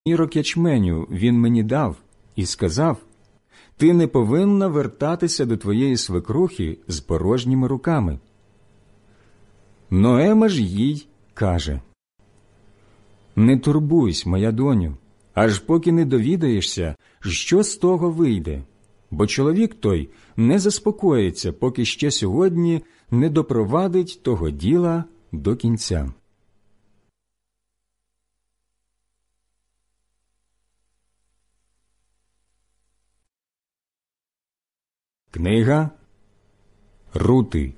мірок ячменю він мені дав і сказав: ти не повинна вертатися до твоєї свекрухи з порожніми руками. Ноема ж їй каже: не турбуйся, моя доню, аж поки не довідаєшся, що з того вийде, бо чоловік той не заспокоїться, поки ще сьогодні не допровадить того діла до кінця. Книга Рути,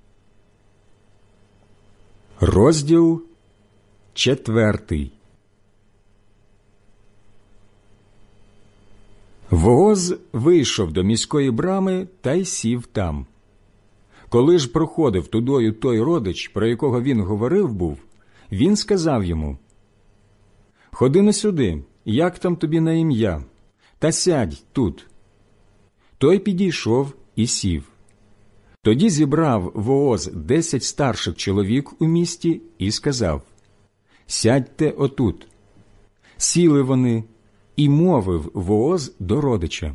розділ 4. Вооз вийшов до міської брами та й сів там. Коли ж проходив тудою той родич, про якого він говорив був, він сказав йому: ходи на сюди, як там тобі на ім'я, та сядь тут. Той підійшов і сів. Тоді зібрав Вооз 10 старших чоловік у місті і сказав: сядьте отут. Сіли вони, і мовив Вооз до родича: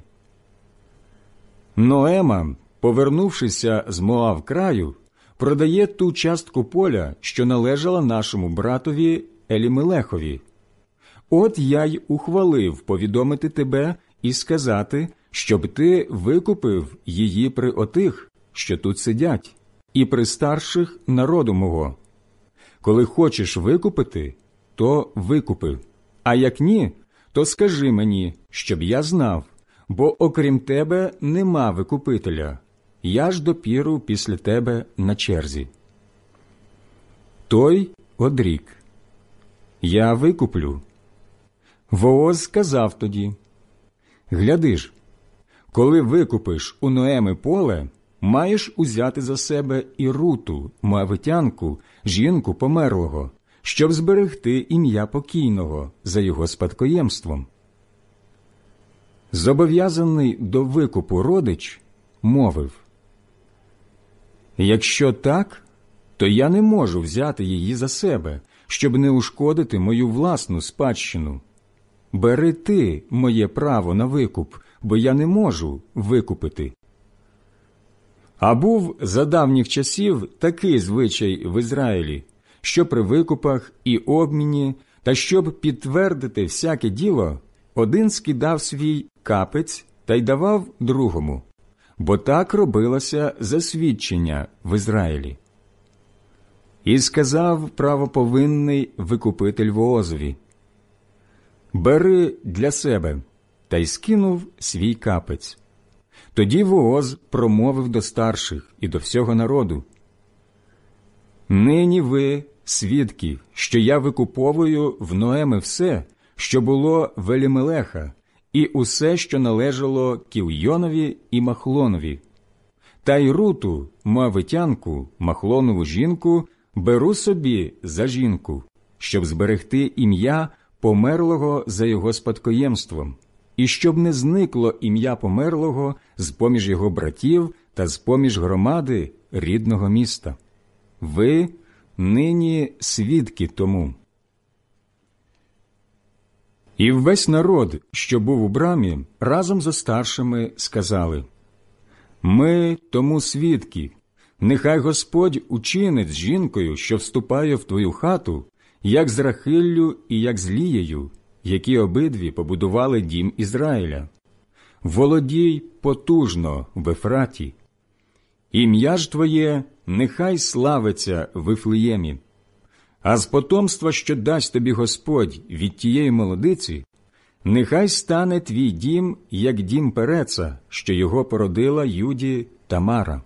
Ноема, повернувшися з Моав краю, продає ту частку поля, що належала нашому братові Елімелехові. От я й ухвалив повідомити тебе і сказати, щоб ти викупив її при отих, що тут сидять, і при старших народу мого. Коли хочеш викупити, то викупи, а як ні, то скажи мені, щоб я знав, бо окрім тебе нема викупителя, я ж допіру після тебе на черзі. Той одрік: я викуплю. Вооз сказав тоді: гляди ж, коли викупиш у Ноеми поле, маєш узяти за себе і Руту, моавитянку, жінку померлого, щоб зберегти ім'я покійного за його спадкоємством. Зобов'язаний до викупу родич мовив: якщо так, то я не можу взяти її за себе, щоб не ушкодити мою власну спадщину. Бери ти моє право на викуп, бо я не можу викупити. А був за давніх часів такий звичай в Ізраїлі, що при викупах і обміні, та щоб підтвердити всяке діло, один скидав свій капець та й давав другому, бо так робилося засвідчення в Ізраїлі. І сказав правоповинний викупитель Воозові: бери для себе, та й скинув свій капець. Тоді Вооз промовив до старших і до всього народу: нині ви свідки, що я викуповую в Ноеми все, що було в Елімелеха, і усе, що належало Кільйонові і Махлонові. Та й Руту, моавитянку, Махлонову жінку, беру собі за жінку, щоб зберегти ім'я померлого за його спадкоємством, і щоб не зникло ім'я померлого з-поміж його братів та з-поміж громади рідного міста. Ви нині свідки тому. І весь народ, що був у брамі, разом зо старшими сказали: ми тому свідки, нехай Господь учинить з жінкою, що вступає в твою хату, як з Рахиллю і як з Лією, які обидві побудували дім Ізраїля. Володій потужно в Ефраті. Ім'я ж твоє нехай славиться в Вифлеємі. А з потомства, що дасть тобі Господь від тієї молодиці, нехай стане твій дім, як дім Переца, що його породила Юді Тамара.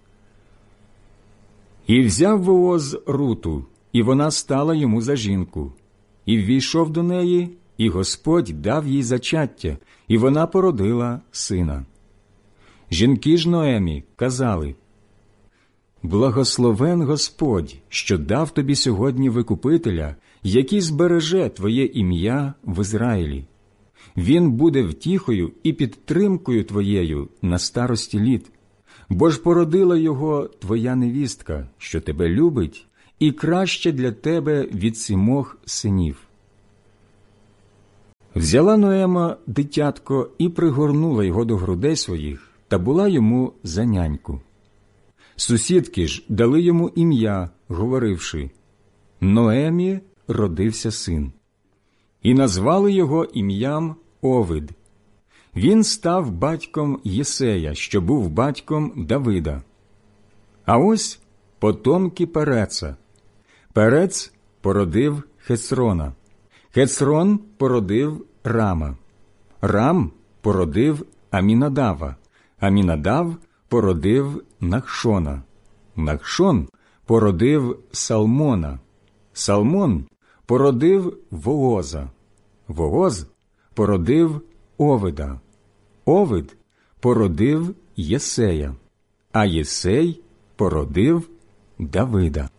І взяв Вооз Руту, і вона стала йому за жінку. І ввійшов до неї, і Господь дав їй зачаття, і вона породила сина. Жінки ж Ноемі казали: благословен Господь, що дав тобі сьогодні викупителя, який збереже твоє ім'я в Ізраїлі. Він буде втіхою і підтримкою твоєю на старості літ, бо ж породила його твоя невістка, що тебе любить, і краще для тебе від 7 синів. Взяла Ноема дитятко і пригорнула його до грудей своїх, та була йому за няньку. Сусідки ж дали йому ім'я, говоривши: Ноемі родився син. І назвали його ім'ям Овид. Він став батьком Єсея, що був батьком Давида. А ось потомки Переца. Перец породив Хесрона. Хесрон породив Рама. Рам породив Амінадава. Амінадав породив Нахшона. Нахшон породив Салмона. Салмон породив Вооза. Вооз породив Овида. Овид породив Єсея. А Єсей породив Давида.